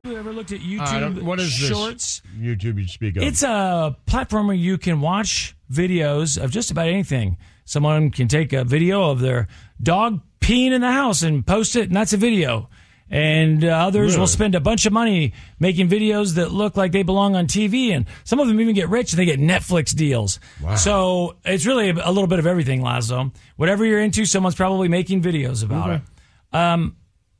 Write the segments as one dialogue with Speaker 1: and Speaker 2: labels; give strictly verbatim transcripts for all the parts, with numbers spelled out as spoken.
Speaker 1: You ever looked at YouTube
Speaker 2: uh, what is
Speaker 1: Shorts?
Speaker 2: This YouTube you speak of?
Speaker 1: It's a platform where you can watch videos of just about anything. Someone can take a video of their dog peeing in the house and post it, and that's a video. And uh, others
Speaker 2: really?
Speaker 1: will spend a bunch of money making videos that look like they belong on T V. And some of them even get rich and they get Netflix deals.
Speaker 2: Wow.
Speaker 1: So it's really a, a little bit of everything, Lazo. Whatever you're into, someone's probably making videos about
Speaker 2: okay.
Speaker 1: it. Um,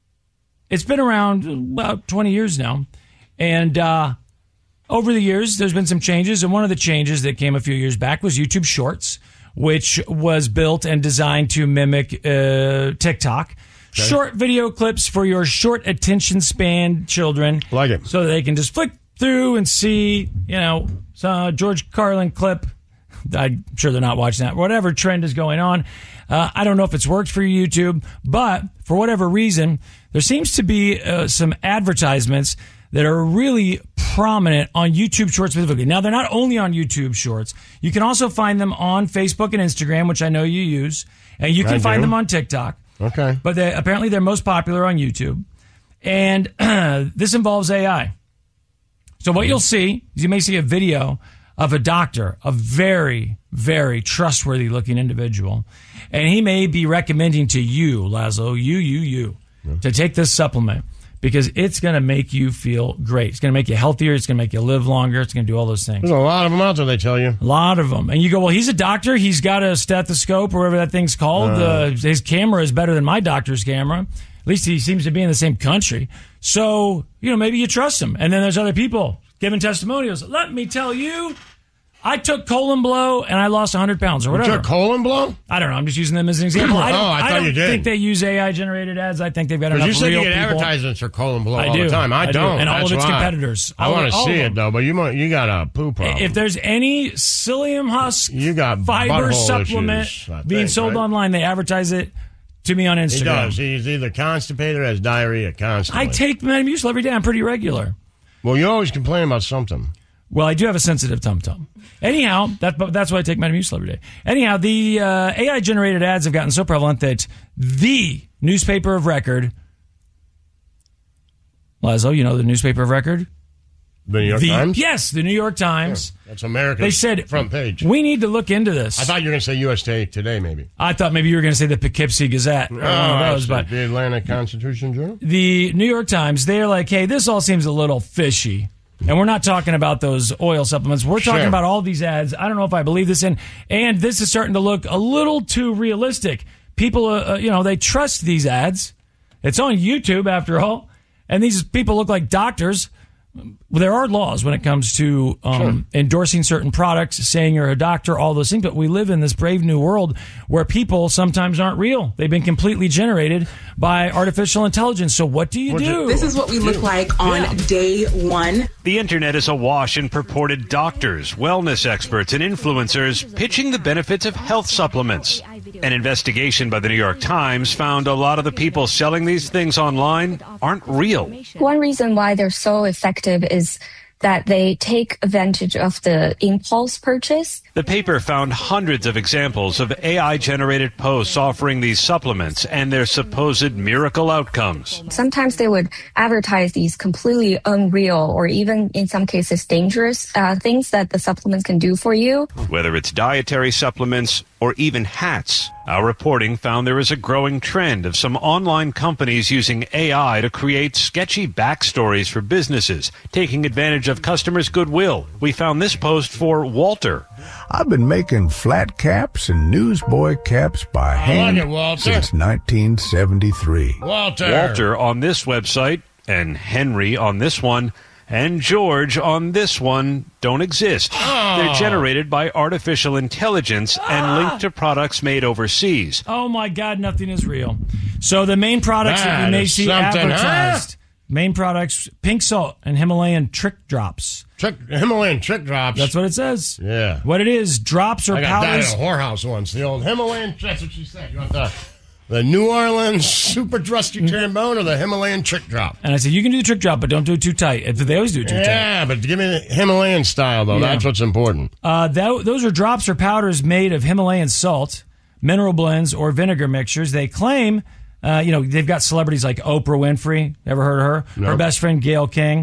Speaker 1: it's been around about twenty years now. And uh, over the years, there's been some changes. And one of the changes that came a few years back was YouTube Shorts, which was built and designed to mimic uh, TikTok. Okay. Short video clips for your short attention span children.
Speaker 2: Like it.
Speaker 1: So that they can just flick through and see, you know, some George Carlin clip. I'm sure they're not watching that. Whatever trend is going on. Uh, I don't know if it's worked for YouTube, but for whatever reason, there seems to be uh, some advertisements that are really prominent on YouTube Shorts specifically. Now, they're not only on YouTube Shorts. You can also find them on Facebook and Instagram, which I know you use. And you can
Speaker 2: I
Speaker 1: find
Speaker 2: do.
Speaker 1: them on TikTok.
Speaker 2: Okay.
Speaker 1: But they, apparently they're most popular on YouTube. And uh, this involves A I. So what you'll see is you may see a video of a doctor, a very, very trustworthy looking individual. And he may be recommending to you, Lazo, you, you, you, yeah. to take this supplement because it's going to make you feel great. It's going to make you healthier. It's going to make you live longer. It's going to do all those things.
Speaker 2: There's a lot of them out there, they tell you.
Speaker 1: A lot of them. And you go, well, he's a doctor. He's got a stethoscope or whatever that thing's called. Uh, uh, his camera is better than my doctor's camera. At least he seems to be in the same country. So, you know, maybe you trust him. And then there's other people giving testimonials. Let me tell you, I took colon blow and I lost one hundred pounds or whatever.
Speaker 2: You took colon blow?
Speaker 1: I don't know. I'm just using them as an example. I don't,
Speaker 2: oh, I thought
Speaker 1: I don't
Speaker 2: you did.
Speaker 1: think they use A I-generated ads. I think they've got enough real people.
Speaker 2: You said you get advertisements for colon blow
Speaker 1: I
Speaker 2: all
Speaker 1: do.
Speaker 2: the time. I,
Speaker 1: I
Speaker 2: don't.
Speaker 1: Do. And all
Speaker 2: That's
Speaker 1: of its
Speaker 2: why.
Speaker 1: competitors.
Speaker 2: I want to see it, though, but you you got a poo problem.
Speaker 1: If there's any psyllium husk
Speaker 2: you got
Speaker 1: fiber supplement
Speaker 2: issues,
Speaker 1: being
Speaker 2: think,
Speaker 1: sold
Speaker 2: right?
Speaker 1: online, they advertise it to me on Instagram.
Speaker 2: He does. He's either constipated or has diarrhea constantly.
Speaker 1: I take Metamucil every day. I'm pretty regular.
Speaker 2: Well, you always complain about something.
Speaker 1: Well, I do have a sensitive tum-tum. Anyhow, that, that's why I take Metamucil every day. Anyhow, the uh, A I-generated ads have gotten so prevalent that the newspaper of record, Lazo, you know the newspaper of record?
Speaker 2: The New York
Speaker 1: the,
Speaker 2: Times?
Speaker 1: Yes, the New York Times.
Speaker 2: Yeah, that's America's
Speaker 1: they said,
Speaker 2: front page.
Speaker 1: We need to look into this.
Speaker 2: I thought you were going to say U S Today, maybe.
Speaker 1: I thought maybe you were going to say the Poughkeepsie Gazette. Or
Speaker 2: oh,
Speaker 1: one of those, but
Speaker 2: the Atlanta Constitution Journal?
Speaker 1: The New York Times, they're like, hey, this all seems a little fishy. And we're not talking about those oil supplements. We're talking
Speaker 2: sure.
Speaker 1: about all these ads. I don't know if I believe this in. And this is starting to look a little too realistic. People, uh, you know, they trust these ads. It's on YouTube, after all. And these people look like doctors. Well, there are laws when it comes to um, sure. endorsing certain products, saying you're a doctor, all those things. But we live in this brave new world where people sometimes aren't real. They've been completely generated by artificial intelligence. So what do you
Speaker 2: What'd
Speaker 1: do?
Speaker 2: You,
Speaker 3: this is what we look like on
Speaker 1: yeah.
Speaker 3: day one.
Speaker 4: The internet is awash in purported doctors, wellness experts, and influencers pitching the benefits of health supplements. An investigation by the New York Times found a lot of the people selling these things online aren't real.
Speaker 5: One reason why they're so effective is that they take advantage of the impulse purchase.
Speaker 4: The paper found hundreds of examples of A I-generated posts offering these supplements and their supposed miracle outcomes.
Speaker 5: Sometimes they would advertise these completely unreal or even in some cases dangerous uh, things that the supplements can do for you.
Speaker 4: Whether it's dietary supplements or even hats, our reporting found there is a growing trend of some online companies using A I to create sketchy backstories for businesses, taking advantage of customers' goodwill. We found this post for Walter.
Speaker 6: I've been making flat caps and newsboy caps by hand
Speaker 2: like it, Walter.
Speaker 6: since nineteen seventy-three.
Speaker 2: Walter.
Speaker 4: Walter on this website, and Henry on this one, and George on this one don't exist.
Speaker 2: Oh.
Speaker 4: They're generated by artificial intelligence and
Speaker 1: Ah.
Speaker 4: linked to products made overseas.
Speaker 1: Oh, my God, nothing is real. So the main products that,
Speaker 2: That
Speaker 1: you may
Speaker 2: is
Speaker 1: see
Speaker 2: something,
Speaker 1: advertised,
Speaker 2: huh?
Speaker 1: main products, pink salt and Himalayan trick drops.
Speaker 2: Trick, Himalayan trick drops.
Speaker 1: That's what it says.
Speaker 2: Yeah.
Speaker 1: What it is, drops or
Speaker 2: I got
Speaker 1: powders.
Speaker 2: that at a whorehouse once. The old Himalayan, that's what she said. You want the, the New Orleans super trusty trombone or the Himalayan trick drop?
Speaker 1: And I said, you can do the trick drop, but don't do it too tight. If They always do it too tight.
Speaker 2: Yeah, but give me the Himalayan style, though.
Speaker 1: Yeah.
Speaker 2: That's what's important.
Speaker 1: Uh, that, those are drops or powders made of Himalayan salt, mineral blends, or vinegar mixtures. They claim Uh, you know, they've got celebrities like Oprah Winfrey. Ever heard of her?
Speaker 2: No.
Speaker 1: Her best friend, Gayle King.